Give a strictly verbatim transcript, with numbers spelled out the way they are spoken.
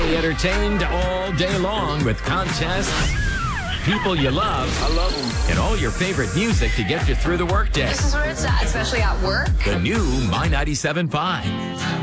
Stay entertained all day long with contests, people you love, I love them, and all your favorite music to get you through the workday. This is where it's at, especially at work. The new My ninety-seven point five.